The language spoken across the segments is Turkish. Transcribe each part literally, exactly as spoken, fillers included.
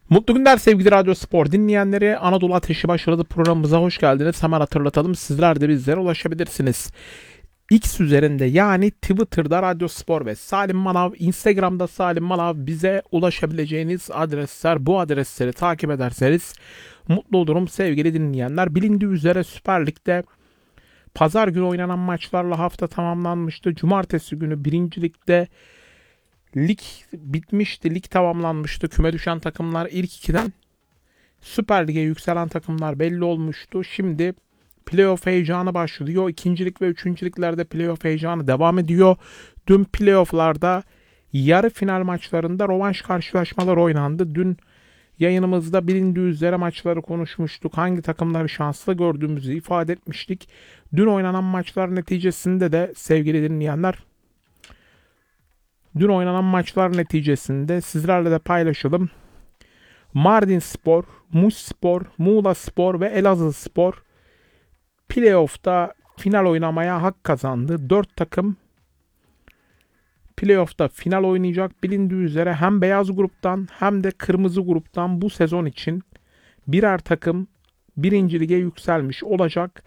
Mutlu günler sevgili Radyo Spor dinleyenleri. Anadolu Ateşi başladı programımıza hoş geldiniz. Hemen hatırlatalım, sizler de bizlere ulaşabilirsiniz. X üzerinde yani Twitter'da Radyo Spor ve Salim Manav, Instagram'da Salim Manav bize ulaşabileceğiniz adresler. Bu adresleri takip ederseniz mutlu olurum sevgili dinleyenler. Bilindiği üzere Süper Lig'de pazar günü oynanan maçlarla hafta tamamlanmıştı. Cumartesi günü birinci Lig'de lig bitmişti, lig tamamlanmıştı. Küme düşen takımlar ilk ikiden Süper Lig'e yükselen takımlar belli olmuştu. Şimdi playoff heyecanı başlıyor. İkincilik ve üçüncülüklerde playoff heyecanı devam ediyor. Dün playofflarda yarı final maçlarında rövanş karşılaşmalar oynandı. Dün yayınımızda bilindiği üzere maçları konuşmuştuk. Hangi takımları şanslı gördüğümüzü ifade etmiştik. Dün oynanan maçlar neticesinde de sevgili dinleyenler Dün oynanan maçlar neticesinde sizlerle de paylaşalım. Mardinspor, Muşspor, Muğlaspor ve Elazığspor playoff'ta final oynamaya hak kazandı. dört takım playoff'ta final oynayacak. Bilindiği üzere hem beyaz gruptan hem de kırmızı gruptan bu sezon için birer takım birinci lige yükselmiş olacak.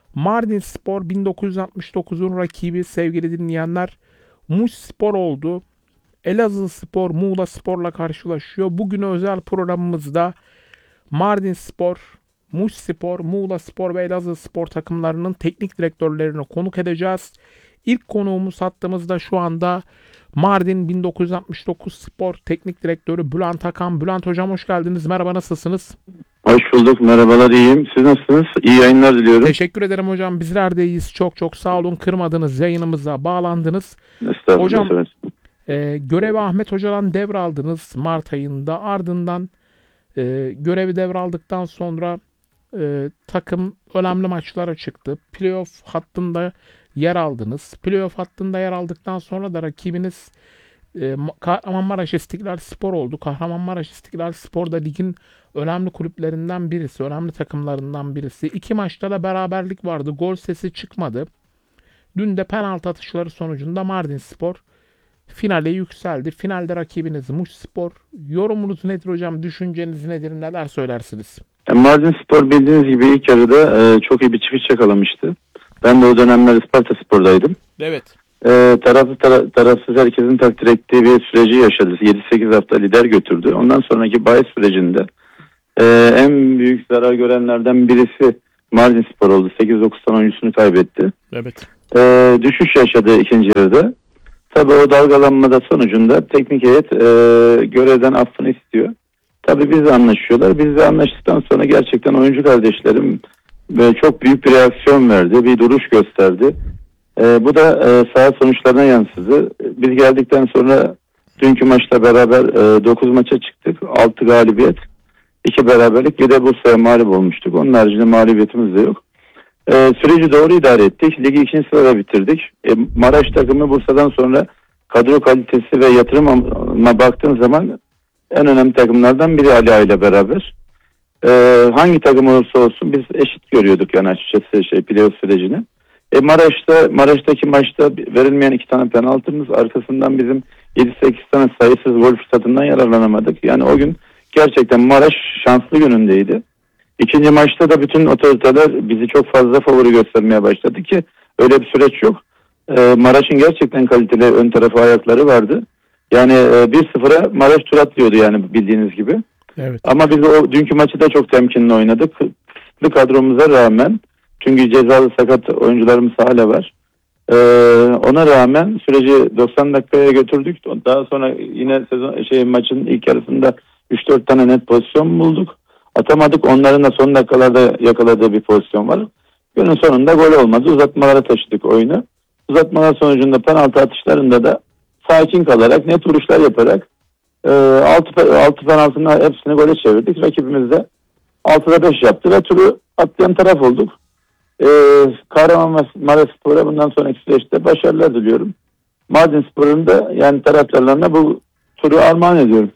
Mardinspor bin dokuz yüz altmış dokuzun rakibi sevgili dinleyenler Muşspor oldu. Elazığspor Muğlaspor'la karşılaşıyor. Bugün özel programımızda Mardinspor, Muşspor, Muğlaspor ve Elazığspor takımlarının teknik direktörlerini konuk edeceğiz. İlk konuğumuz hattımızda şu anda Mardin bin dokuz yüz altmış dokuz Spor Teknik Direktörü Bülent Akan. Bülent Hocam hoş geldiniz. Merhaba, nasılsınız? Hoş bulduk. Merhabalar, iyiyim. Siz nasılsınız? İyi yayınlar diliyorum. Teşekkür ederim hocam. Bizler de iyiyiz. Çok çok sağ olun. Kırmadınız, yayınımıza bağlandınız. Estağfurullah. Hocam Evet. e, görevi Ahmet Hoca'dan devraldınız Mart ayında. Ardından e, görevi devraldıktan sonra e, takım önemli maçlara çıktı. Playoff hattında yer aldınız. Playoff hattında yer aldıktan sonra da rakibiniz e, Kahramanmaraş İstiklal Spor oldu. Kahramanmaraş İstiklal Spor da ligin önemli kulüplerinden birisi, önemli takımlarından birisi. İki maçta da beraberlik vardı. Gol sesi çıkmadı. Dün de penaltı atışları sonucunda Mardinspor finale yükseldi. Finalde rakibiniz Muşspor. Yorumunuz nedir hocam? Düşünceniz nedir? Neler söylersiniz? Mardinspor bildiğiniz gibi ilk yarıda e, çok iyi bir çıkış yakalamıştı. Ben de o dönemler Ispartaspor'daydım. Evet. E, taraflı tara- tarafsız herkesin takdir ettiği bir süreci yaşadı. yedi sekiz hafta lider götürdü. Ondan sonraki bahis sürecinde e, en büyük zarar görenlerden birisi Mardinspor oldu. sekiz dokuz tane oyuncusunu kaybetti. Evet. E, düşüş yaşadı ikinci yarıda. Tabii o dalgalanmada sonucunda teknik heyet e, görevden affını istiyor. Tabii bizle anlaşıyorlar. Bizle anlaştıktan sonra gerçekten oyuncu kardeşlerim böyle çok büyük bir reaksiyon verdi. Bir duruş gösterdi. E, bu da e, saha sonuçlarına yansıdı. Biz geldikten sonra dünkü maçla beraber e, dokuz maça çıktık. altı galibiyet, iki beraberlik, bir de Bursa'ya mağlup olmuştuk. Onun haricinde mağlubiyetimiz de yok. E, süreci doğru idare ettik. Ligi ikinci sırada bitirdik. E, Maraş takımı Bursa'dan sonra kadro kalitesi ve yatırıma baktığın zaman en önemli takımlardan biri Ali Ağa ile beraber. E, hangi takım olursa olsun biz eşit görüyorduk yani açıkçası şey playoff sürecini. E, Maraş'ta Maraş'taki maçta verilmeyen iki tane penaltımız, arkasından bizim yedi sekiz tane sayısız gol fırsatından yararlanamadık. Yani o gün gerçekten Maraş şanslı günündeydi. İkinci maçta da bütün otoriteler bizi çok fazla favori göstermeye başladı ki öyle bir süreç yok. Ee, Maraş'ın gerçekten kaliteli ön tarafı ayakları vardı. Yani e, bir sıfıra Maraş tur atlıyordu yani bildiğiniz gibi. Evet. Ama biz o dünkü maçı da çok temkinli oynadık. Kısıtlı kadromuza rağmen, çünkü cezalı sakat oyuncularımız hala var. Ee, ona rağmen süreci doksan dakikaya götürdük. Daha sonra yine sezon şey maçın ilk yarısında üç dört tane net pozisyon bulduk. Atamadık. Onların da son dakikalarda yakaladığı bir pozisyon var. Günün sonunda gol olmadı. Uzatmalara taşıdık oyunu. Uzatmalar sonucunda penaltı atışlarında da sakin kalarak, net vuruşlar yaparak e, altı penaltının hepsini gole çevirdik. Rakibimiz de altıda beş yaptı ve turu atlayan taraf olduk. E, Kahramanmaraşspor'a bundan sonraki süreçte başarılar diliyorum. Mardinspor'un da yani taraftarlarına bu turu armağan ediyorum.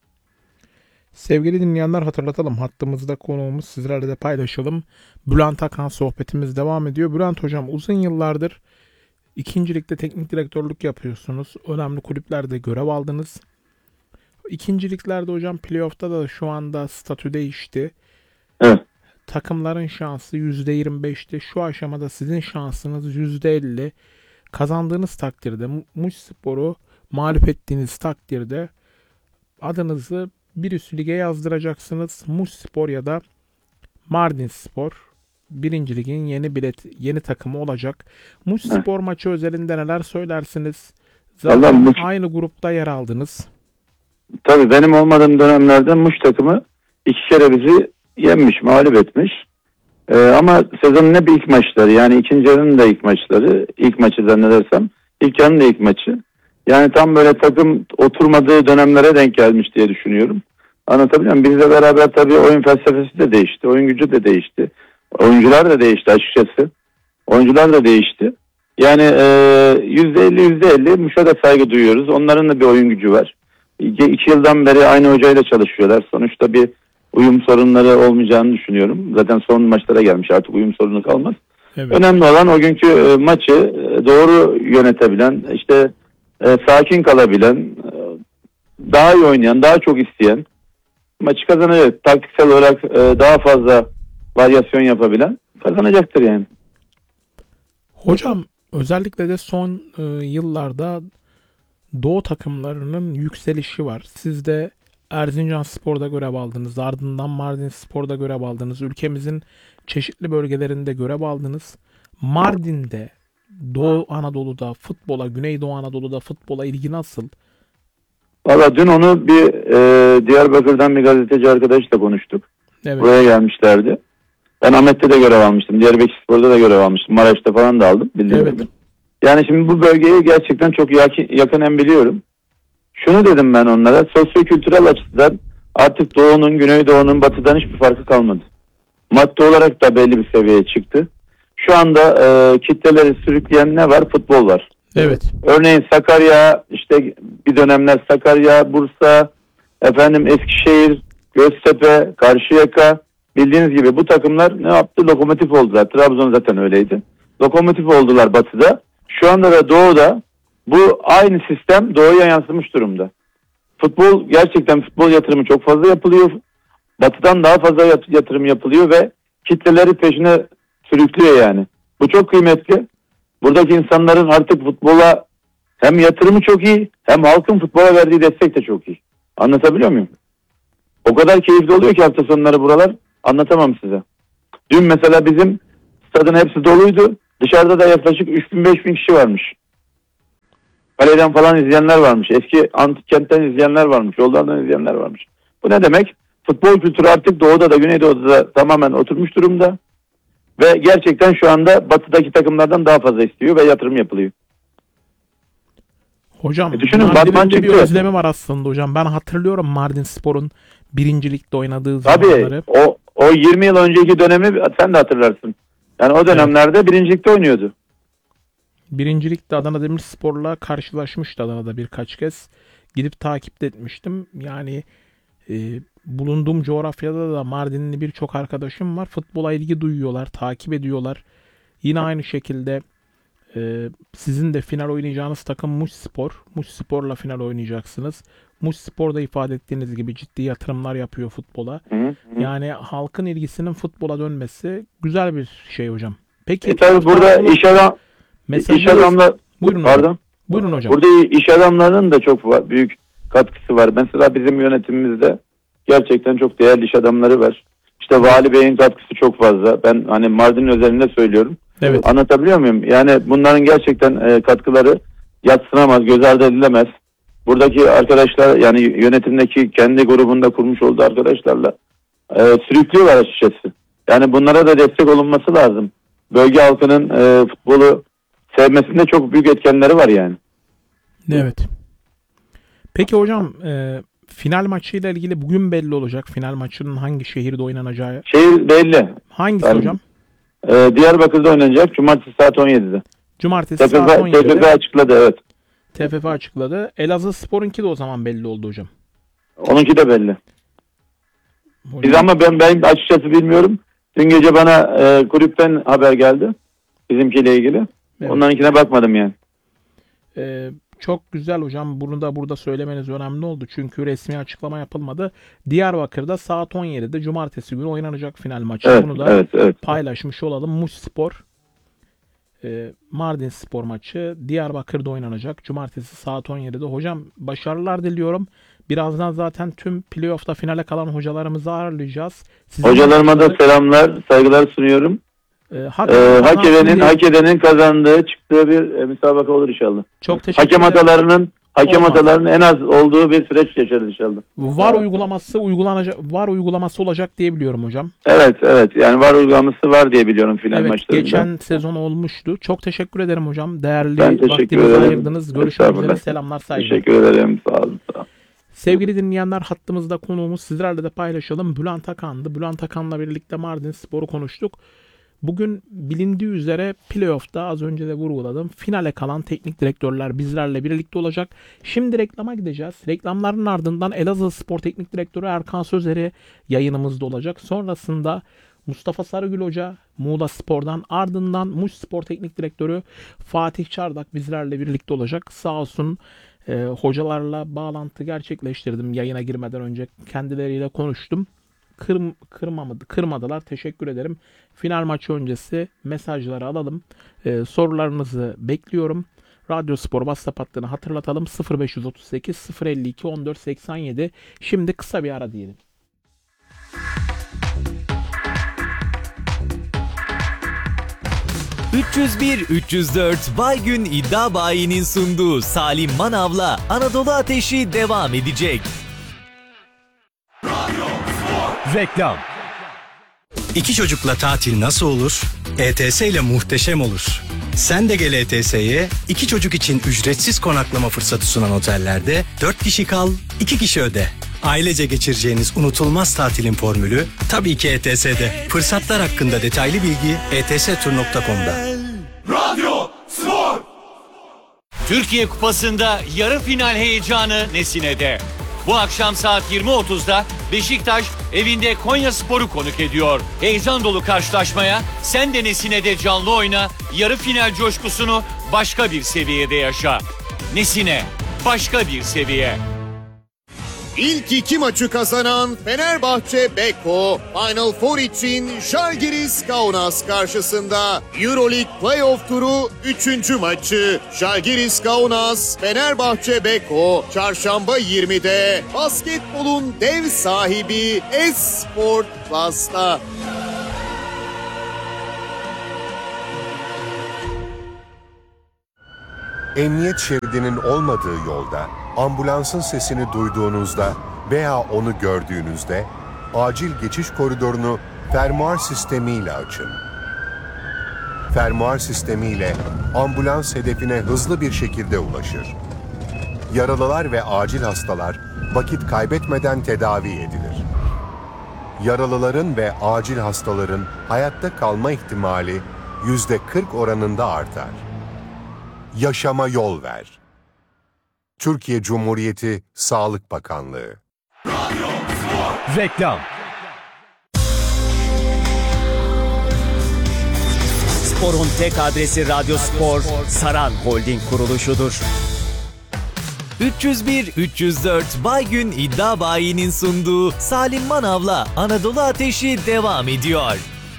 Sevgili dinleyenler, hatırlatalım. Hattımızda konuğumuz, sizlerle de paylaşalım. Bülent Akan, sohbetimiz devam ediyor. Bülent Hocam, uzun yıllardır ikinci ligde teknik direktörlük yapıyorsunuz. Önemli kulüplerde görev aldınız. İkinciliklerde hocam playoff'ta da şu anda statü değişti. Evet. Takımların şansı yüzde yirmi beşti. Şu aşamada sizin şansınız yüzde elli. Kazandığınız takdirde Muşspor'u mağlup ettiğiniz takdirde adınızı bir üst lige yazdıracaksınız. Muşspor ya da Mardinspor birinci ligin yeni bilet yeni takımı olacak. Muşspor maçı özelinde neler söylersiniz? Zaten Vallahi Muş, aynı grupta yer aldınız. tabii benim olmadığım dönemlerde Muş takımı iki kere bizi yenmiş, mağlup etmiş. Ee, ama sezonun hep ilk maçları, yani ikinci yarının da ilk maçları, ilk maçı zannedersem, ilk yarının da ilk maçı. Yani tam böyle takım oturmadığı dönemlere denk gelmiş diye düşünüyorum. Anlatabiliyor muyum? Bizle beraber tabii oyun felsefesi de değişti, oyun gücü de değişti. Oyuncular da değişti açıkçası. Oyuncular da değişti. Yani yüzde elli yüzde elli Muş'a da saygı duyuyoruz. Onların da bir oyun gücü var. İki, iki yıldan beri aynı hocayla çalışıyorlar. Sonuçta bir uyum sorunları olmayacağını düşünüyorum. Zaten son maçlara gelmiş, artık uyum sorunu kalmaz. Evet. Önemli olan o günkü e, maçı e, doğru yönetebilen, işte e, sakin kalabilen, e, daha iyi oynayan, daha çok isteyen, maçı kazanacak. Taktiksel olarak e, daha fazla varyasyon yapabilen kazanacaktır yani. Hocam özellikle de son e, yıllarda Doğu takımlarının yükselişi var. Siz de Erzincanspor'da görev aldınız. Ardından Mardinspor'da görev aldınız. Ülkemizin çeşitli bölgelerinde görev aldınız. Mardin'de, Doğu Anadolu'da futbola, Güneydoğu Anadolu'da futbola ilgi nasıl? Valla dün onu bir e, Diyarbakır'dan bir gazeteci arkadaşla konuştuk. Evet. Buraya gelmişlerdi. Ben Ahmet'te de görev almıştım. Diyarbakırspor'da da görev almıştım. Maraş'ta falan da aldım. Evet. Gibi. Yani şimdi bu bölgeyi gerçekten çok yakın, yakından biliyorum. Şunu dedim ben onlara. Sosyo-kültürel açıdan artık Doğu'nun, Güneydoğu'nun, Batı'dan hiçbir farkı kalmadı. Maddi olarak da belli bir seviyeye çıktı. Şu anda e, kitleleri sürükleyen ne var? Futbol var. Evet. Örneğin Sakarya, işte bir dönemler Sakarya, Bursa, efendim Eskişehir, Göztepe, Karşıyaka, bildiğiniz gibi bu takımlar ne yaptı? Lokomotif oldular. Trabzon zaten öyleydi. Lokomotif oldular Batı'da. Şu anda da Doğu'da bu aynı sistem Doğu'ya yansımış durumda. Futbol, gerçekten futbol yatırımı çok fazla yapılıyor. Batı'dan daha fazla yatırım yapılıyor ve kitleleri peşine sürüklüyor yani. Bu çok kıymetli. Buradaki insanların artık futbola hem yatırımı çok iyi, hem halkın futbola verdiği destek de çok iyi. Anlatabiliyor muyum? O kadar keyifli oluyor ki hafta sonları buralar, anlatamam size. Dün mesela bizim stadın hepsi doluydu. Dışarıda da yaklaşık üç bin beş bin kişi varmış. Kaleden falan izleyenler varmış. Eski antik kentten izleyenler varmış. Yollardan izleyenler varmış. Bu ne demek? Futbol kültürü artık Doğu'da da Güneydoğu'da da tamamen oturmuş durumda. Ve gerçekten şu anda Batı'daki takımlardan daha fazla istiyor ve yatırım yapılıyor. Hocam e düşünün, Mardin'in de bir çıktı. özlemi var aslında hocam. Ben hatırlıyorum Mardinspor'un birincilikte oynadığı zamanları. Tabii o, o yirmi yıl önceki dönemi sen de hatırlarsın. Yani o dönemlerde evet. birincilikte oynuyordu. Birincilikte Adana Demirspor'la karşılaşmıştı Adana'da birkaç kez. Gidip takip etmiştim. Yani e, bulunduğum coğrafyada da Mardinli birçok arkadaşım var. Futbola ilgi duyuyorlar, takip ediyorlar. Yine aynı şekilde e, sizin de final oynayacağınız takım Muşspor. Muşspor'la final oynayacaksınız. Muşspor da ifade ettiğiniz gibi ciddi yatırımlar yapıyor futbola. Hı hı. Yani halkın ilgisinin futbola dönmesi güzel bir şey hocam. Peki e tabii burada iş adam iş adamlar buyurun pardon. Hocam. Buyurun hocam. Burada iş adamlarının da çok büyük katkısı var. Mesela bizim yönetimimizde gerçekten çok değerli iş adamları var. İşte Vali Bey'in katkısı çok fazla. Ben hani Mardin özelinde söylüyorum. Evet. Anlatabiliyor muyum? Yani bunların gerçekten e, katkıları yadsınamaz, göz ardı edilemez. Buradaki arkadaşlar, yani yönetimdeki kendi grubunda kurmuş olduğu arkadaşlarla e, sürüklüyorlar açıkçası. Yani bunlara da destek olunması lazım. Bölge halkının e, futbolu sevmesinde çok büyük etkenleri var yani. Evet. Peki hocam e, final maçıyla ilgili bugün belli olacak. Final maçının hangi şehirde oynanacağı. Şehir belli. Hangisi yani, hocam? E, Diyarbakır'da oynanacak. Cumartesi saat on yedide. Cumartesi T F F, saat on yedide. T F F açıkladı, evet. T F F açıkladı. Elazığspor'unki de o zaman belli oldu hocam. Onunki de belli. Hocam. Biz ama ben ben açıkçası bilmiyorum. Dün gece bana e, kulüpten haber geldi. Bizimkiyle ilgili. Evet. Onlarınkine bakmadım yani. Ee, Çok güzel hocam. Bunu da burada söylemeniz önemli oldu. Çünkü resmi açıklama yapılmadı. Diyarbakır'da saat on yedide cumartesi günü oynanacak final maçı. Evet, Bunu da evet, evet. paylaşmış olalım. Muşspor e, Mardin Spor maçı Diyarbakır'da oynanacak. Cumartesi saat on yedide. Hocam başarılar diliyorum. Birazdan zaten tüm playoff'ta finale kalan hocalarımızı ağırlayacağız. Sizin Hocalarıma da maçları, selamlar, saygılar sunuyorum. e, Ee, hakikaten hak edenin, diye- hak edenin kazandığı, çıktığı bir e, müsabaka olur inşallah. çok teşekkür Hakem ederim. hatalarının hakem Olmaz. hatalarının en az olduğu bir süreç yaşarız inşallah. VAR uygulaması uygulanacak, VAR uygulaması olacak diye biliyorum hocam. Evet, evet. Yani var uygulaması var diye biliyorum final Evet, maçlarında. geçen sezon olmuştu. Çok teşekkür ederim hocam. Değerli Ben teşekkür vaktinizi ederim. ayırdınız. Görüşmek üzere. Estağfurullah. Selamlar, saygılar. Teşekkür ederim. Sağ olun. Sağ olun. Sevgili dinleyenler, hattımızda konuğumuz, sizlerle de paylaşalım. Bülent Akan'dı. Bülent Akan'la birlikte Mardin Spor'u konuştuk. Bugün bilindiği üzere playoff'ta az önce de vurguladım. Finale kalan teknik direktörler bizlerle birlikte olacak. Şimdi reklama gideceğiz. Reklamların ardından Elazığ Spor Teknik Direktörü Erkan Sözeri yayınımızda olacak. Sonrasında Mustafa Sarıgül Hoca Muğla Spor'dan, ardından Muş Spor Teknik Direktörü Fatih Çardak bizlerle birlikte olacak. Sağ olsun e, hocalarla bağlantı gerçekleştirdim yayına girmeden önce. Kendileriyle konuştum. Kır, kırmamadı, kırmadılar. Teşekkür ederim. Final maçı öncesi mesajları alalım. Ee, sorularınızı bekliyorum. Radyo Spor WhatsApp hattını hatırlatalım. sıfır beş otuz sekiz sıfır elli iki on dört seksen yedi. Şimdi kısa bir ara diyelim. üç yüz bir üç yüz dört Baygün İddia Bayi'nin sunduğu Salim Manav'la Anadolu Ateşi devam edecek. Reklam. İki çocukla tatil nasıl olur? E T S ile muhteşem olur. Sen de gel E T S'ye, iki çocuk için ücretsiz konaklama fırsatı sunan otellerde dört kişi kal, iki kişi öde. Ailece geçireceğiniz unutulmaz tatilin formülü tabii ki E T S'de. Fırsatlar hakkında detaylı bilgi e t s tur nokta com'da. Radyo Spor. Türkiye Kupası'nda yarı final heyecanı Nesine'de. Bu akşam saat yirmi otuzda Beşiktaş evinde Konyaspor'u konuk ediyor. Heyecan dolu karşılaşmaya sen de Nesine'de canlı oyna, yarı final coşkusunu başka bir seviyede yaşa. Nesine, başka bir seviye. İlk iki maçı kazanan Fenerbahçe Beko, Final Four için Žalgiris Kaunas karşısında. Euroleague Playoff turu üçüncü maçı. Žalgiris Kaunas, Fenerbahçe Beko, çarşamba yirmide basketbolun dev sahibi Esport Plus'ta. Emniyet şeridinin olmadığı yolda, ambulansın sesini duyduğunuzda veya onu gördüğünüzde acil geçiş koridorunu fermuar sistemiyle açın. Fermuar sistemiyle ambulans hedefine hızlı bir şekilde ulaşır. Yaralılar ve acil hastalar vakit kaybetmeden tedavi edilir. Yaralıların ve acil hastaların hayatta kalma ihtimali yüzde kırk oranında artar. Yaşama yol ver. Türkiye Cumhuriyeti Sağlık Bakanlığı. Reklam. Spor'un tek adresi Radyo Spor, Saran Holding kuruluşudur. üç yüz bir üç yüz dört Baygün İddia Bayi'nin sunduğu Salim Manav'la Anadolu Ateşi devam ediyor.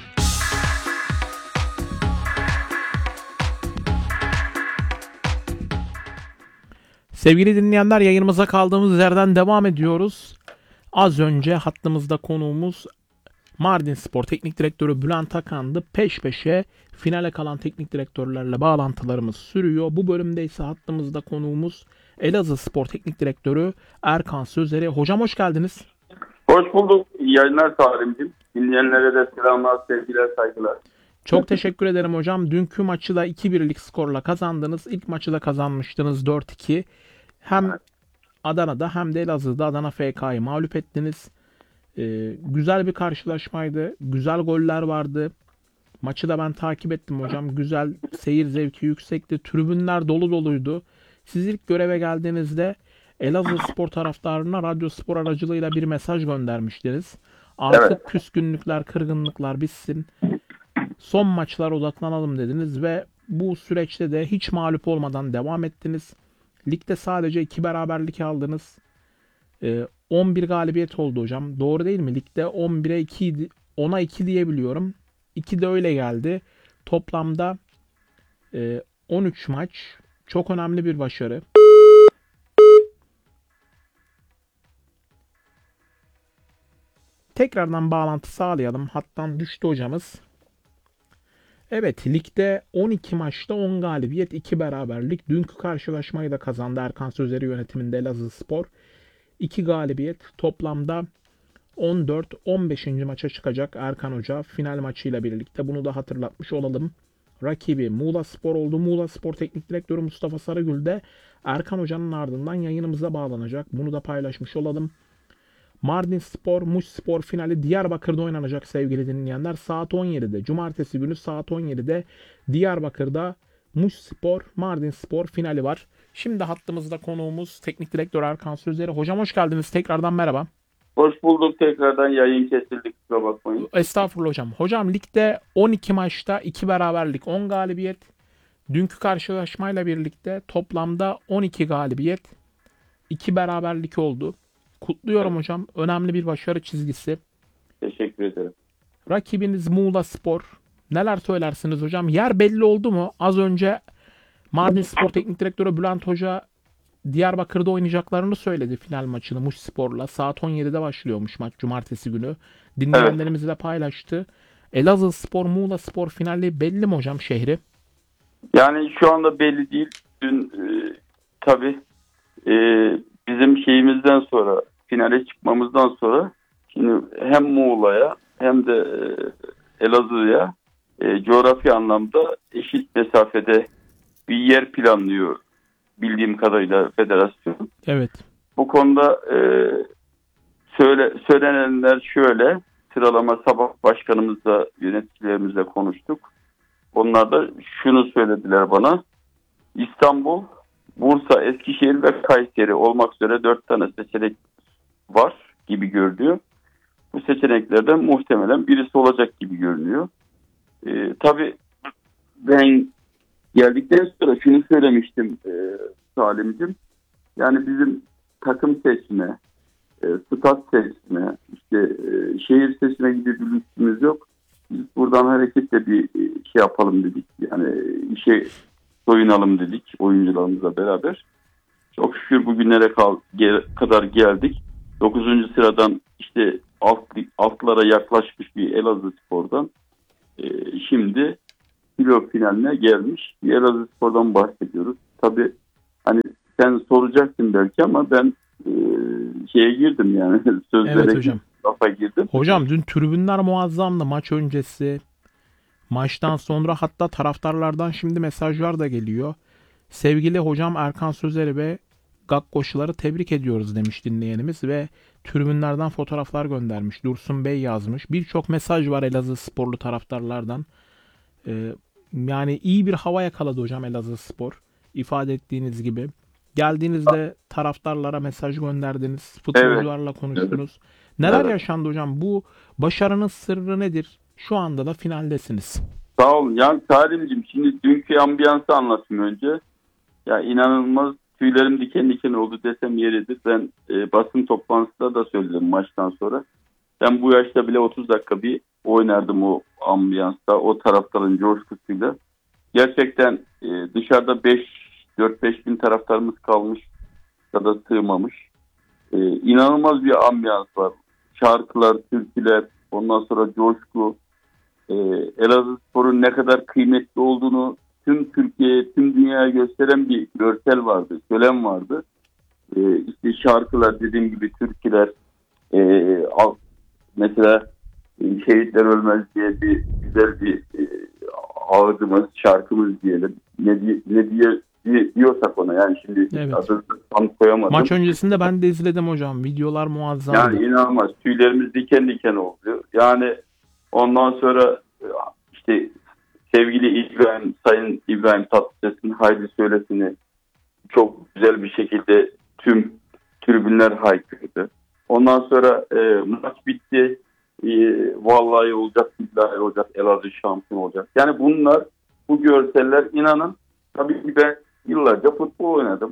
Sevgili dinleyenler, yayınımıza kaldığımız yerden devam ediyoruz. Az önce hattımızda konuğumuz Mardin Spor Teknik Direktörü Bülent Akan'dı. Peş peşe finale kalan teknik direktörlerle bağlantılarımız sürüyor. Bu bölümde ise hattımızda konuğumuz Elazığ Spor Teknik Direktörü Erkan Sözeri. Hocam hoş geldiniz. Hoş bulduk. İyi yayınlar Salim'cim. Dinleyenlere de selamlar, sevgiler, saygılar. Çok teşekkür ederim hocam. Dünkü maçı da iki birlik skorla kazandınız. İlk maçı da kazanmıştınız dört iki. Hem Adana'da hem de Elazığ'da Adana F K'yı mağlup ettiniz. Ee, güzel bir karşılaşmaydı. Güzel goller vardı. Maçı da ben takip ettim hocam. Güzel, seyir zevki yüksekti. Tribünler dolu doluydu. Siz ilk göreve geldiğinizde Elazığ Spor taraftarına Radyo Spor aracılığıyla bir mesaj göndermiştiniz. Artık Evet. küskünlükler, kırgınlıklar bitsin. Son maçlara odaklanalım dediniz ve bu süreçte de hiç mağlup olmadan devam ettiniz. Ligde sadece iki beraberlik aldınız. Ee, on bir galibiyet oldu hocam. Doğru değil mi? Ligde on bire iki, ona iki diyebiliyorum. iki de öyle geldi. Toplamda e, on üç maç. Çok önemli bir başarı. Tekrardan bağlantı sağlayalım. Hattan düştü hocamız. Evet, ligde on iki maçta on galibiyet, iki beraberlik. Dünkü karşılaşmayı da kazandı Erkan Sözleri yönetiminde Elazığspor. iki galibiyet, toplamda on dört on beşinci maça çıkacak Erkan Hoca final maçıyla birlikte. Bunu da hatırlatmış olalım. Rakibi Muğlaspor oldu. Muğlaspor Teknik Direktörü Mustafa Sarıgül de Erkan Hoca'nın ardından yayınımıza bağlanacak. Bunu da paylaşmış olalım. Mardinspor, Muşspor finali Diyarbakır'da oynanacak sevgili dinleyenler. Saat on yedide. Cumartesi günü saat on yedide Diyarbakır'da Muşspor, Mardinspor finali var. Şimdi hattımızda konuğumuz Teknik Direktör Erkan Sözleri. Hocam hoş geldiniz. Tekrardan merhaba. Hoş bulduk. Tekrardan yayın kesildi. Kusura bakmayın. Estağfurullah hocam. Hocam ligde on iki maçta iki beraberlik, on galibiyet. Dünkü karşılaşmayla birlikte toplamda on iki galibiyet, iki beraberlik oldu. Kutluyorum evet. Hocam. Önemli bir başarı çizgisi. Teşekkür ederim. Rakibiniz Muğlaspor. Neler söylersiniz hocam? Yer belli oldu mu? Az önce Mardinspor Teknik Direktörü Bülent Hoca Diyarbakır'da oynayacaklarını söyledi final maçını Muşspor'la. Saat on yedide başlıyormuş maç cumartesi günü. Dinleyenlerimizle evet. paylaştı. Elazığspor, Muğlaspor finali belli mi hocam şehri? Yani şu anda belli değil. Dün e, tabii e, bizim şeyimizden sonra, finale çıkmamızdan sonra şimdi hem Muğla'ya hem de e, Elazığ'a e, coğrafi anlamda eşit mesafede bir yer planlıyor bildiğim kadarıyla federasyon. Evet. Bu konuda e, söyle söylenenler şöyle, sıralama sabah başkanımızla, yöneticilerimizle konuştuk. Onlar da şunu söylediler bana. İstanbul, Bursa, Eskişehir ve Kayseri olmak üzere dört tane seçenek var gibi görünüyor. Bu seçeneklerden muhtemelen birisi olacak gibi görünüyor. Ee, tabii ben geldikten sonra şunu söylemiştim e, Salim'cim. Yani bizim takım seçme, e, stat seçme, işte e, şehir seçme gibi bir lüksümüz yok. Biz buradan hareketle bir şey yapalım dedik. Yani işe soyunalım dedik oyuncularımızla beraber. Çok şükür bugünlere kal, gel, kadar geldik. dokuzuncu sıradan işte alt, altlara yaklaşmış bir Elazığspor'dan e, şimdi kilo finaline gelmiş bir Elazığspor'dan bahsediyoruz. Tabii hani sen soracaksın belki ama ben e, şeye girdim yani sözlere evet, hocam. lafa girdim. Hocam dün tribünler muazzamdı maç öncesi. Maçtan sonra hatta taraftarlardan şimdi mesajlar da geliyor. Sevgili hocam Erkan Sözleri ve Gakkoşuları tebrik ediyoruz demiş dinleyenimiz ve tribünlerden fotoğraflar göndermiş. Dursun Bey yazmış. Birçok mesaj var Elazığ sporlu taraftarlardan. Ee, yani iyi bir hava yakaladı hocam Elazığ Spor. İfade ettiğiniz gibi. Geldiğinizde taraftarlara mesaj gönderdiniz. Futbolcularla evet. konuştunuz. Evet. Neler evet. yaşandı hocam? Bu başarının sırrı nedir? Şu anda da finaldesiniz. Sağ olun. Yani Salim'ciğim şimdi dünkü ambiyansı anlatayım önce. Ya inanılmaz tüylerim diken diken oldu desem yeridir. Ben e, basın toplantısında da söyledim maçtan sonra. Ben bu yaşta bile otuz dakika bir oynardım o ambiyansta, o taraftarın coşkusuyla. Gerçekten e, dışarıda beş dört beş bin taraftarımız kalmış ya da sığmamış. E, inanılmaz bir ambiyans var. Şarkılar, türküler, ondan sonra coşku. E, Elazığspor'un ne kadar kıymetli olduğunu tüm Türkiye'ye, tüm dünyaya gösteren bir görsel vardı, söylem vardı. E, işte şarkılar, dediğim gibi türküler, e, mesela Şehitler Ölmez diye bir güzel bir e, ağıdımız, şarkımız diyelim. Ne, diye, ne diye, diye diyorsak ona yani şimdi evet. adını tam koyamadım. Maç öncesinde ben de izledim hocam. Videolar muazzamdı. Yani inanılmaz. Tüylerimiz diken diken oluyor. Yani ondan sonra işte sevgili İbrahim, Sayın İbrahim Tatlıses'in Haydi Söylesini çok güzel bir şekilde tüm tribünler haykırdı. Ondan sonra e, maç bitti. E, vallahi olacak, billahi olacak, Elazığ şampiyon olacak. Yani bunlar, bu görseller inanın tabii ki ben yıllarca futbol oynadım.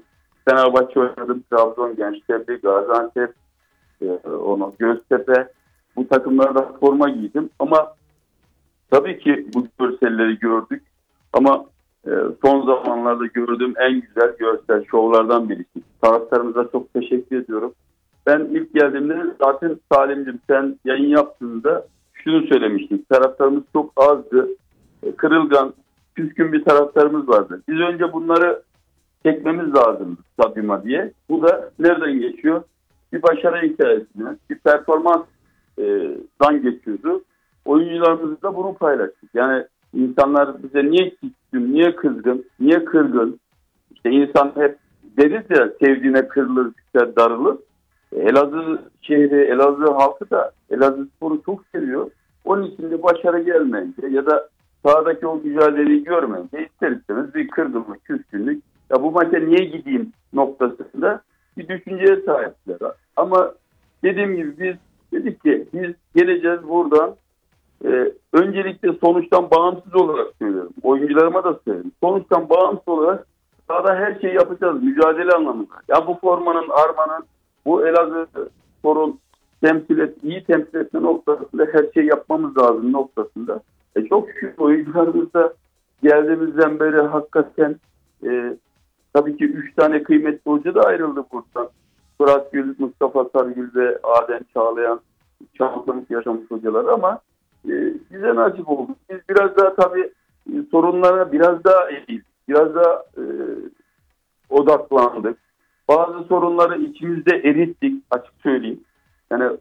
Fenerbahçe oynadım, Trabzon, Gençtepe, Gaziantep, e, onu Göztepe, bu takımlarda forma giydim ama tabii ki bu görselleri gördük ama e, son zamanlarda gördüğüm en güzel görsel şovlardan birisi. Taraftarımıza çok teşekkür ediyorum. Ben ilk geldiğimde zaten Salim'cim sen yayın yaptığında şunu söylemiştin. Taraftarımız çok azdı. E, kırılgan, küskün bir taraftarımız vardı. Biz önce bunları çekmemiz lazım stadyuma diye. Bu da nereden geçiyor? Bir başarı hikayesine, bir performansdan geçiyordu. Oyuncularımızla bunu paylaştık. Yani insanlar bize niye küskün, niye kızgın, niye kırgın? İşte insan hep deriz ya sevdiğine kırılır, küser, darılır. Elazığ şehri, Elazığ halkı da Elazığ sporu çok seviyor. Onun için de başarı gelmeyince ya da sahadaki o mücadeleyi görmeyince ister istemez bir kırgınlık, küskünlük. Ya bu maça niye gideyim noktasında bir düşünceye sahipler. Ama dediğim gibi biz dedik ki biz geleceğiz buradan. Ee, öncelikle sonuçtan bağımsız olarak söylüyorum. Oyuncularıma da söylüyorum. Sonuçtan bağımsız olarak sahada her şeyi yapacağız. Mücadele anlamında. Ya bu formanın, armanın, bu Elazığ sporun temsil et, iyi temsil etme noktasında her şeyi yapmamız lazım noktasında. E çok şükür oyuncularımız da geldiğimizden beri hakikaten e, tabii ki üç tane kıymetli hoca da ayrıldı buradan. Fırat Gül, Mustafa Sarıgül ve Adem Çağlayan şampiyonluk yaşamış hocalar ama e, bize nasip oldu. Biz biraz daha tabii e, sorunlara biraz daha eğildik. Biraz daha e, odaklandık. Bazı sorunları içimizde erittik açık söyleyeyim. Yani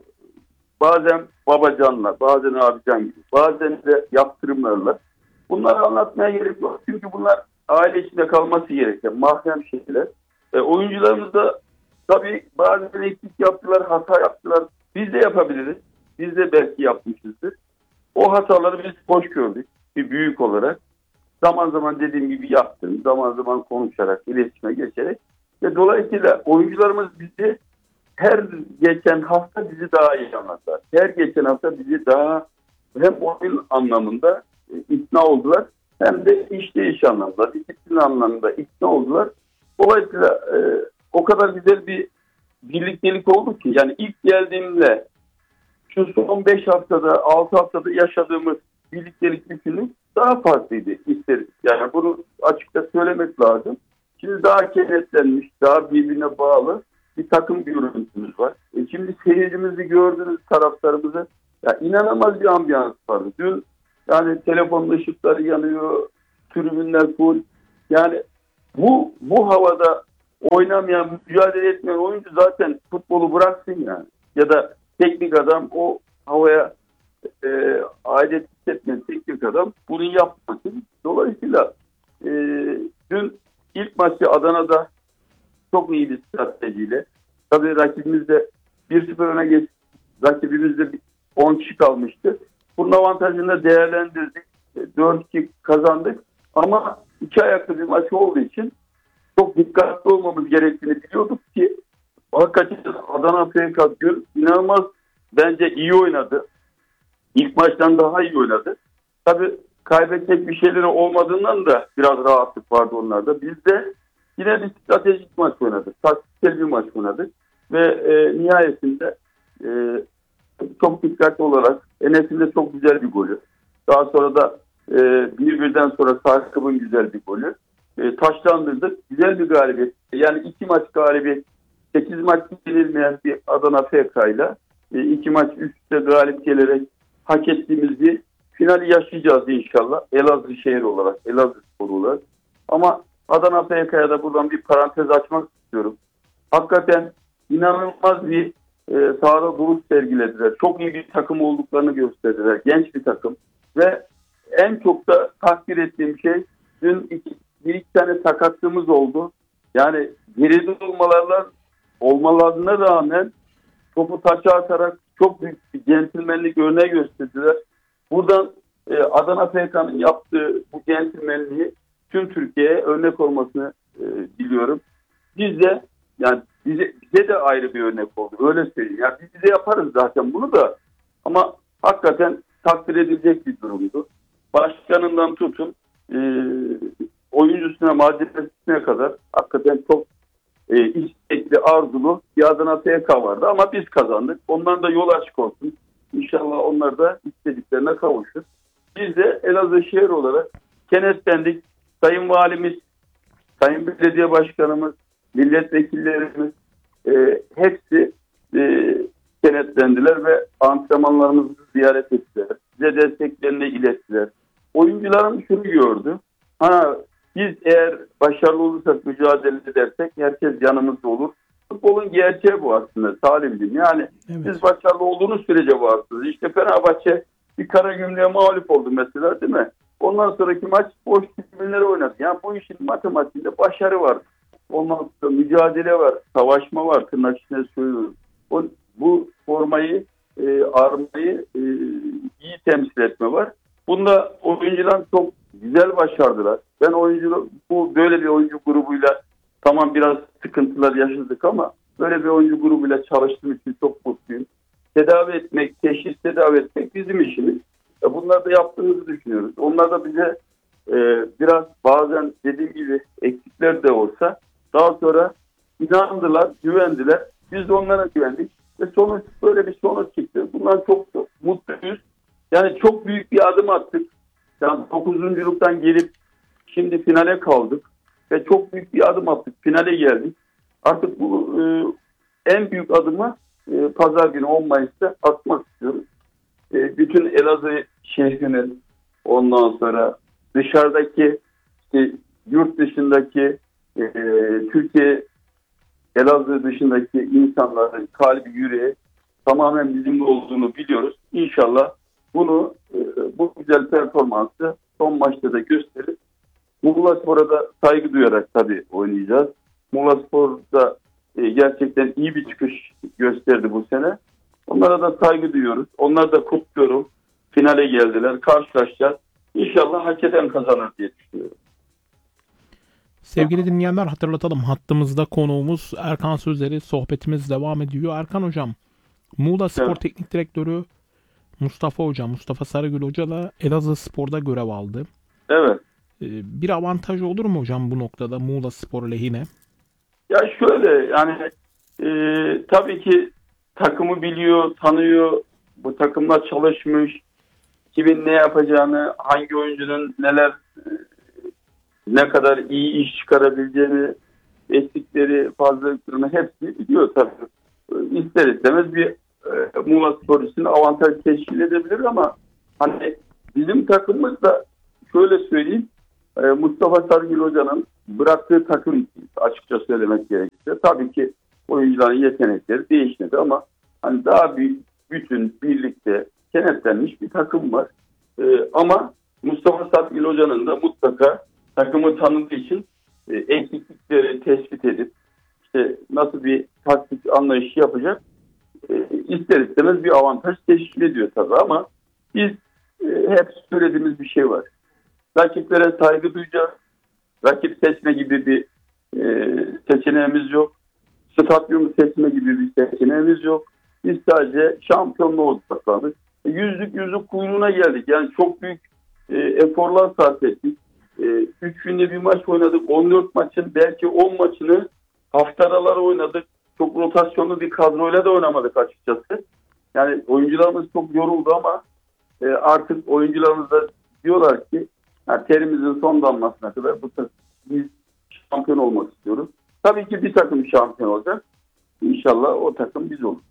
bazen babacanla, bazen abican gibi, bazen de yaptırımlarla. Bunları anlatmaya gerek yok. Çünkü bunlar aile içinde kalması gereken mahrem şeyler. E, oyuncularımız da tabii bazen eksik yaptılar, hata yaptılar. Biz de yapabiliriz. Biz de belki yapmışızdır. O hataları biz hoş gördük bir büyük olarak. Zaman zaman dediğim gibi yaptım. Zaman zaman konuşarak, iletişime geçerek. Ve dolayısıyla oyuncularımız bizi her geçen hafta bizi daha iyi anlattılar. Her geçen hafta bizi daha hem oyun anlamında e, ikna oldular hem de işte iş anlamında, disiplin anlamında ikna oldular. Dolayısıyla e, o kadar güzel bir birliktelik oldu ki yani ilk geldiğimde şu son beş haftada, altı haftada yaşadığımız birliktelik bütünlük daha farklıydı ister. Yani bunu açıkça söylemek lazım. Şimdi daha kenetlenmiş, daha birbirine bağlı bir takım görüntümüz var. E şimdi seyircimizi gördünüz, taraftarımızı. Ya inanılmaz bir ambiyans vardı. Dün yani telefonun ışıkları yanıyor, tribünler full. Yani bu bu havada oynamayan, mücadele etmeyen oyuncu zaten futbolu bıraksın yani. Ya da teknik adam o havaya e, aidiyet hissetmeyen teknik adam bunu yapmasın. Dolayısıyla e, dün ilk maçı Adana'da çok iyi bir stratejiyle. Tabii rakibimiz de bir sıfır öne geç. Rakibimiz de on kişi kalmıştı. Bunun avantajını da değerlendirdik. dört iki kazandık. Ama iki ayaklı bir maç olduğu için çok dikkatli olmamız gerektiğini biliyorduk ki hakikaten Adana F K Gül inanılmaz bence iyi oynadı. İlk maçtan daha iyi oynadı. Tabii kaybedecek bir şeyleri olmadığından da biraz rahatlık vardı onlarda. Biz de yine bir stratejik maç oynadık. Taktiksel bir maç oynadık. Ve e, nihayetinde e, çok dikkatli olarak Enes'in de çok güzel bir golü. Daha sonra da e, bir birden sonra Sarkıp'ın güzel bir golü. E, taşlandırdık. Güzel bir galibiyet. Yani iki maç galibiyet. sekiz maç yenilmeyen bir Adana F K ile e, iki maç üst üste galip gelerek hak ettiğimiz bir finali yaşayacağız inşallah. Elazığ şehri olarak, Elazığ sporu olarak. Ama Adana F K'ya da buradan bir parantez açmak istiyorum. Hakikaten inanılmaz bir e, sahada duruş sergilediler. Çok iyi bir takım olduklarını gösterdiler. Genç bir takım. Ve en çok da takdir ettiğim şey dün iki, bir iki tane sakatlığımız oldu. Yani geride olmalarla olmalarına rağmen topu taça atarak çok büyük bir centilmenlik örneği gösterdiler. Buradan e, Adana F K'nın yaptığı bu centilmenliği tüm Türkiye'ye örnek olmasını e, diliyorum. Biz de yani bize, bize de ayrı bir örnek oldu. Öyle söyleyeyim. Yani biz de yaparız zaten bunu da ama hakikaten takdir edilecek bir durumdu. Başkanından tutun e, oyuncusuna, malzemesine kadar hakikaten çok e, istekli, arzulu bir Adana F K vardı ama biz kazandık. Ondan da yol açık olsun. İnşallah onlar da istediklerine kavuşur. Biz de Elazığ şehir olarak kenetlendik. Sayın Valimiz, Sayın Belediye Başkanımız, milletvekillerimiz e, hepsi e, kenetlendiler ve antrenmanlarımızı ziyaret ettiler. Bize desteklerini ilettiler. Oyuncularım şunu gördü. Ha, biz eğer başarılı olursak, mücadele edersek herkes yanımızda olur. Futbolun gerçeği bu aslında Salim'ciğim. Yani Evet. biz başarılı olduğunuz sürece varsınız. İşte Fenerbahçe bir Karagümrük'e mağlup oldu mesela, değil mi? Ondan sonraki maç boş tribünlere oynadı. Yani bu işin matematiğinde başarı var. Ondan sonra mücadele var, savaşma var, tırnak içinde söylüyorum. O, bu formayı, e, armayı e, iyi temsil etme var. Bunda oyuncular çok güzel başardılar. Ben oyuncu, bu böyle bir oyuncu grubuyla tamam biraz sıkıntılar yaşadık ama böyle bir oyuncu grubuyla çalıştığım için çok mutluyum. Tedavi etmek, teşhis tedavi etmek bizim işimiz. Bunları da yaptığımızı düşünüyoruz. Onlar da bize e, biraz bazen dediğim gibi eksikler de olsa daha sonra inandılar, güvendiler. Biz de onlara güvendik. Ve sonuç böyle bir sonuç çıktı. Bundan çok, çok mutluyuz. Yani çok büyük bir adım attık. Yani dokuzunculuktan gelip şimdi finale kaldık. Ve çok büyük bir adım attık. Finale geldik. Artık bu e, en büyük adımı e, pazar günü on Mayıs'ta atmak istiyoruz. E, bütün Elazığ şehrinin, ondan sonra dışarıdaki, işte, yurt dışındaki, e, Türkiye, Elazığ dışındaki insanların kalbi, yüreği tamamen bizimle olduğunu biliyoruz. İnşallah bunu, e, bu güzel performansı son maçta da gösterip Muğla Spor'a da saygı duyarak tabii oynayacağız. Muğla Spor'da e, gerçekten iyi bir çıkış gösterdi bu sene. Onlara da saygı duyuyoruz. Onları da kutluyorum. Finale geldiler. Karşılaşacağız. İnşallah hak eden kazanır diye düşünüyorum. Sevgili dinleyenler, hatırlatalım. Hattımızda konuğumuz Erkan Sözleri. Sohbetimiz devam ediyor. Erkan Hocam, Muğla Spor Evet. Teknik Direktörü Mustafa Hocam, Mustafa Sarıgül Hoca da Elazığ Spor'da görev aldı. Evet. Ee, Bir avantaj olur mu hocam bu noktada Muğla Spor lehine? Ya şöyle yani e, tabii ki takımı biliyor, tanıyor. Bu takımla çalışmış. Kimin ne yapacağını, hangi oyuncunun neler e, ne kadar iyi iş çıkarabileceğini, eksikleri, fazlalıklarını hepsini biliyor tabii. E, İster istemez bir e, Muğla Spor için avantaj teşkil edebilir ama hani bizim takımımız da şöyle söyleyeyim, e, Mustafa Sarıgül Hoca'nın bıraktığı takım açıkça söylemek gerekirse tabii ki oyuncuların yetenekleri değişmedi ama hani daha bir bütün birlikte kenetlenmiş bir takım var. E, ama Mustafa Sarıgül Hoca'nın da mutlaka takımı tanıdığı için e, eksiklikleri tespit edip işte nasıl bir taktik anlayışı yapacak e, ister istemez bir avantaj teşkil ediyor tabii ama biz e, hep söylediğimiz bir şey var. Rakiplere saygı duyacağız. Rakip seçme gibi bir e, seçeneğimiz yok. Stadyum seçme gibi bir seçeneğimiz yok. Biz sadece şampiyonluğa odaklandık. E, yüzlük yüzlük kuyruğuna geldik. Yani çok büyük e, eforlar sarf ettik. E, üç günde bir maç oynadık. on dört maçın belki on maçını hafta araları oynadık. Çok rotasyonlu bir kadroyla da oynamadık açıkçası. Yani oyuncularımız çok yoruldu ama e, artık oyuncularımız da diyorlar ki yani terimizin son damlasına kadar bu takım, biz şampiyon olmak istiyoruz. Tabii ki bir takım şampiyon olacak. İnşallah o takım biz olur.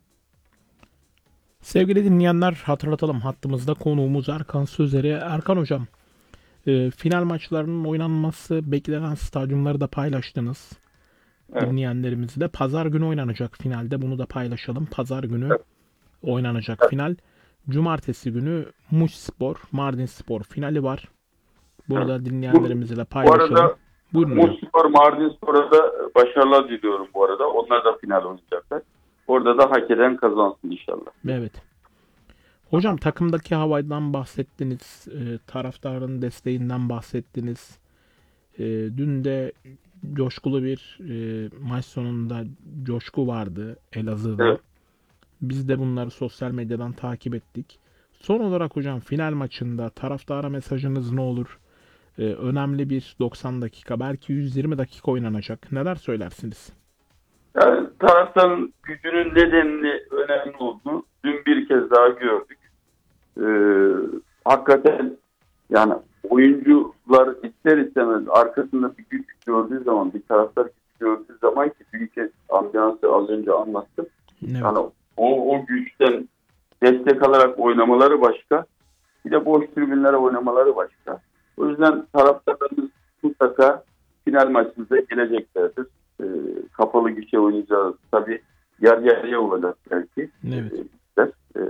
Sevgili dinleyenler, hatırlatalım, hattımızda konuğumuz Erkan Sözleri. Erkan Hocam, e, final maçlarının oynanması beklenen stadyumları da paylaştınız. Evet. Dinleyenlerimizle. Pazar günü oynanacak finalde, bunu da paylaşalım. Pazar günü Evet. oynanacak Evet. final. Cumartesi günü Muş Spor, Mardin Spor finali var. Bunu da dinleyenlerimizle Bu paylaşalım. arada Buyurun Muş hocam. Spor, Mardin Spor'a da başarılar diliyorum bu arada. Onlar da final oynayacaklar. Orada da hak eden kazansın inşallah. Evet. Hocam, takımdaki havaydan bahsettiniz. E, taraftarın desteğinden bahsettiniz. E, dün de coşkulu bir e, maç sonunda coşku vardı Elazığ'da. Evet. Biz de bunları sosyal medyadan takip ettik. Son olarak hocam, final maçında taraftara mesajınız ne olur? E, önemli bir doksan dakika, belki yüz yirmi dakika oynanacak. Neler söylersiniz? Yani taraftarın gücünün nedenli önemli olduğunu dün bir kez daha gördük. Ee, hakikaten yani oyuncular ister istemez arkasında bir güç gördüğü zaman, bir taraftar güç gördüğü zaman ki dünkü ambiyansı az önce anlattım. Evet. Yani o, o güçten destek alarak oynamaları başka. Bir de boş tribünlere oynamaları başka. O yüzden taraftarlarımız mutlaka final maçımıza geleceklerdir. Ee, kapalı gişe oynayacağız. Tabii yer yarıya olacak belki. Evet. Ee, e,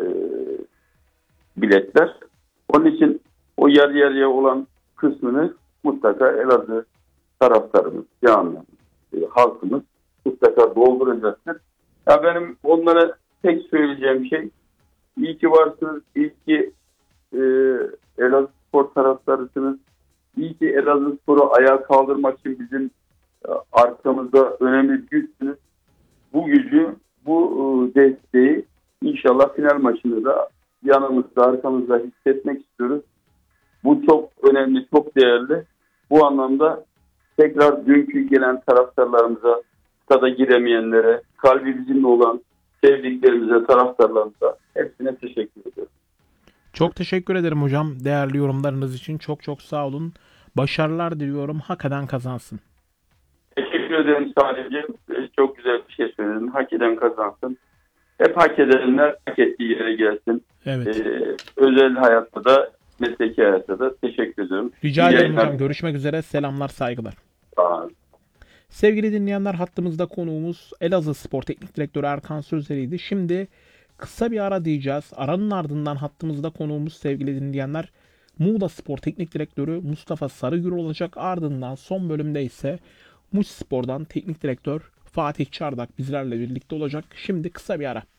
biletler. Onun için o yer yarıya olan kısmını mutlaka Elazığ taraftarımız, camiamız, e, halkımız mutlaka dolduracaktır. Ya benim onlara tek söyleyeceğim şey, iyi ki varsınız, iyi ki e, Elazığ Spor taraftarısınız, iyi ki Elazığ Spor'u ayağa kaldırmak için bizim e, arkamızda önemli bir güçsünüz. Bu gücü, bu e, desteği inşallah final maçında da yanımızda, arkamızda hissetmek istiyoruz. Bu çok önemli, çok değerli. Bu anlamda tekrar dünkü gelen taraftarlarımıza, stada giremeyenlere, kalbi bizimle olan sevdiklerimize, taraftarlarımıza hepsine teşekkür ediyorum. Çok teşekkür ederim hocam. Değerli yorumlarınız için çok çok sağ olun. Başarılar diliyorum. Hak eden kazansın. Teşekkür ederim sadece. Çok güzel bir şey söyledin. Hak eden kazansın. Hep hak edenler hak ettiği yere gelsin. Evet. Ee, özel hayatta da, mesleki hayatta da teşekkür ediyorum. Rica İyi ederim yayınlar. hocam. Görüşmek üzere. Selamlar, saygılar. Sağ olun. Sevgili dinleyenler, hattımızda konuğumuz Elazığ Spor Teknik Direktörü Erkan Sözleriydi. Şimdi kısa bir ara diyeceğiz. Aranın ardından hattımızda konuğumuz sevgili dinleyenler Muğla Spor Teknik Direktörü Mustafa Sarıgül olacak. Ardından son bölümde ise Muş Spor'dan Teknik Direktör Fatih Çardak bizlerle birlikte olacak. Şimdi kısa bir ara.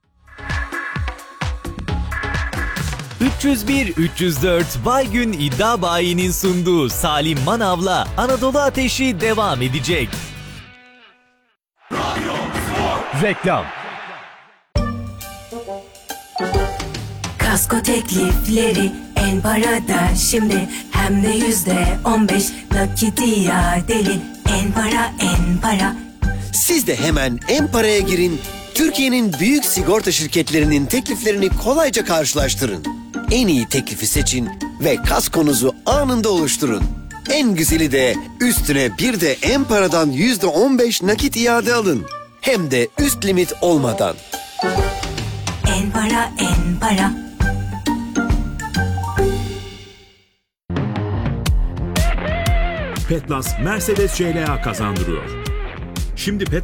üç yüz bir üç yüz dört Baygün İddia Bayi'nin sunduğu Salim Manav'la Anadolu Ateşi devam edecek. Reklam. Kasko teklifleri en parada şimdi, hem de yüzde on beş nakit iadeli. En para, en para. Siz de hemen en paraya girin. Türkiye'nin büyük sigorta şirketlerinin tekliflerini kolayca karşılaştırın. En iyi teklifi seçin ve kaskonuzu anında oluşturun. En güzeli de üstüne bir de en paradan yüzde on beş nakit iade alın. Hem de üst limit olmadan. En para, en para. Petlas Mercedes C L A kazandırıyor. Şimdi Petlas